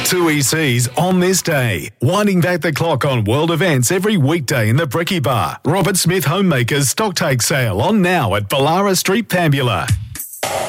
2ECs on this day. Winding back the clock on world events every weekday in the Bricky Bar. Robert Smith Homemakers Stocktake Sale on now at Ballara Street, Pambula.